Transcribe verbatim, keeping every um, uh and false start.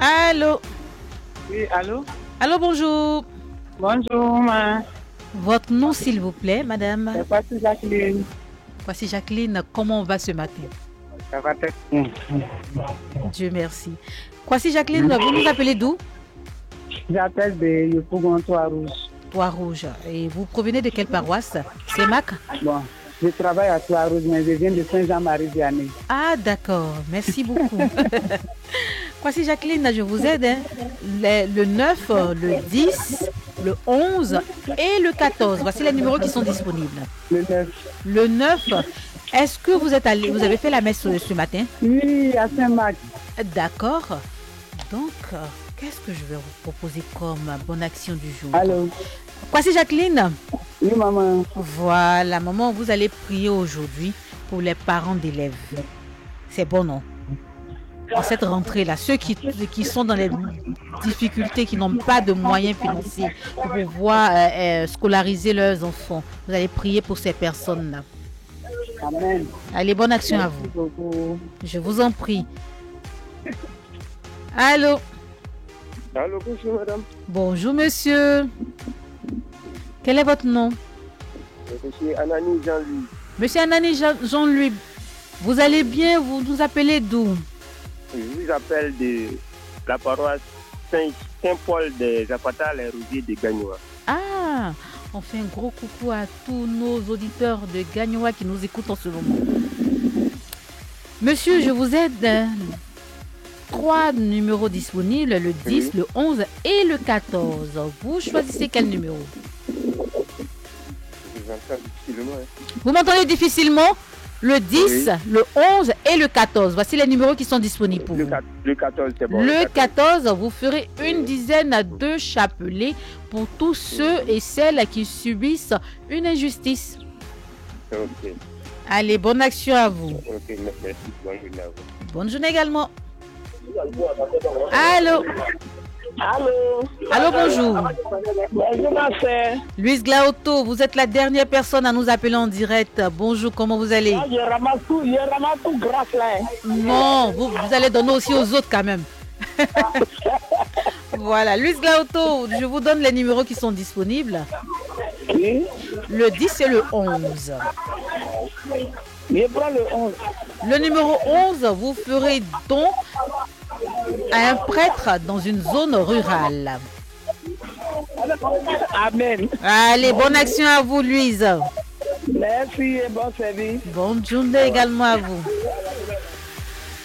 Allô? Oui, allô? Allô, bonjour. Bonjour, ma. Votre nom, s'il vous plaît, madame? C'est Voici Jacqueline. Voici Jacqueline. Comment on va ce matin? Ça va très bien. Dieu merci. Voici Jacqueline, vous nous appelez d'où? J'appelle de Yopougon, Trois-Rouges. Trois-Rouges. Et vous provenez de quelle paroisse? C'est Mac? Bon, je travaille à Trois-Rouges, mais je viens de Saint-Jean-Marie-Vianney. Ah, d'accord. Merci beaucoup. Voici Jacqueline, je vous aide. Hein. Le, le neuf, le dix, le onze et le quatorze. Voici les numéros qui sont disponibles. Le neuf. Le neuf, est-ce que vous êtes allé, vous avez fait la messe ce, ce matin? Oui, à Saint-Marc. D'accord. Donc, qu'est-ce que je vais vous proposer comme bonne action du jour? Allô? Voici Jacqueline. Oui, maman. Voilà, maman, vous allez prier aujourd'hui pour les parents d'élèves. C'est bon, non? En cette rentrée-là, ceux qui, qui sont dans les difficultés, qui n'ont pas de moyens financiers pour pouvoir euh, euh, scolariser leurs enfants, vous allez prier pour ces personnes-là. Amen. Allez, bonne action Merci à vous. beaucoup. Je vous en prie. Allô? Allô, bonjour madame. Bonjour monsieur. Quel est votre nom? Monsieur Anani Jean-Louis. Monsieur Anani Jean- Jean-Louis, vous allez bien? Vous nous appelez d'où? Je vous appelle de la paroisse Saint- Saint-Paul des Zapata, les Rosiers de Gagnoa. Ah, on fait un gros coucou à tous nos auditeurs de Gagnoa qui nous écoutent en ce moment. Monsieur, je vous aide. Trois numéros disponibles, le dix, Oui. le onze et le quatorze. Vous choisissez quel numéro? Je vous entends difficilement. Hein. Vous m'entendez difficilement? Le dix, Oui. le onze et le quatorze. Voici les numéros qui sont disponibles pour Le, vous. quat- le quatorze, c'est bon. Le quatorze, vous ferez une dizaine de chapelets pour tous ceux et celles qui subissent une injustice. Ok, Allez, bonne action à vous. ok, merci. Bonne journée à vous. Bonne journée également. Allô? Allô? Allô, bonjour. Bonjour, ma sœur. Luis Glauto, vous êtes la dernière personne à nous appeler en direct. Bonjour, comment vous allez? Je ramasse tout, je ramasse tout grâce là. Non, vous, vous allez donner aussi aux autres quand même. Voilà, Luis Glauto, je vous donne les numéros qui sont disponibles. Oui. Le dix et le onze. Je prends le onze. Le numéro onze, vous ferez don à un prêtre dans une zone rurale. Amen. Allez, bonne action à vous, Louise. Merci et bon service. Bonne journée également à vous.